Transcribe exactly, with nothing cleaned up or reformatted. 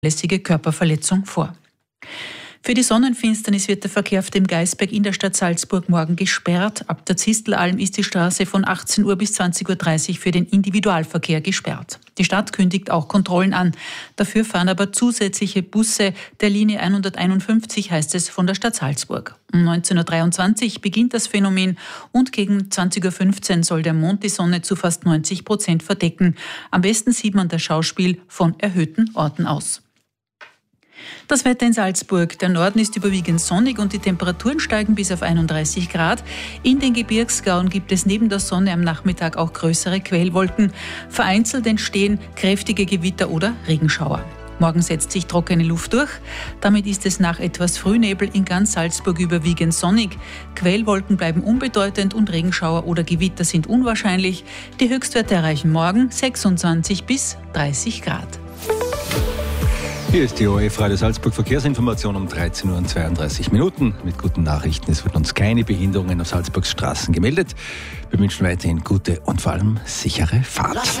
fahrlässige Körperverletzung vor. Für die Sonnenfinsternis wird der Verkehr auf dem Gaisberg in der Stadt Salzburg morgen gesperrt. Ab der Zistelalm ist die Straße von achtzehn Uhr bis zwanzig Uhr dreißig für den Individualverkehr gesperrt. Die Stadt kündigt auch Kontrollen an. Dafür fahren aber zusätzliche Busse der Linie hunderteinundfünfzig, heißt es von der Stadt Salzburg. Um neunzehn Uhr dreiundzwanzig beginnt das Phänomen und gegen zwanzig Uhr fünfzehn soll der Mond die Sonne zu fast neunzig Prozent verdecken. Am besten sieht man das Schauspiel von erhöhten Orten aus. Das Wetter in Salzburg. Der Norden ist überwiegend sonnig und die Temperaturen steigen bis auf einunddreißig Grad. In den Gebirgsgauen gibt es neben der Sonne am Nachmittag auch größere Quellwolken. Vereinzelt entstehen kräftige Gewitter oder Regenschauer. Morgen setzt sich trockene Luft durch. Damit ist es nach etwas Frühnebel in ganz Salzburg überwiegend sonnig. Quellwolken bleiben unbedeutend und Regenschauer oder Gewitter sind unwahrscheinlich. Die Höchstwerte erreichen morgen sechsundzwanzig bis dreißig Grad. Hier ist die O R F Radio Salzburg Verkehrsinformation um dreizehn Uhr und zweiunddreißig Minuten. Mit guten Nachrichten, es wird uns keine Behinderungen auf Salzburgs Straßen gemeldet. Wir wünschen weiterhin gute und vor allem sichere Fahrt.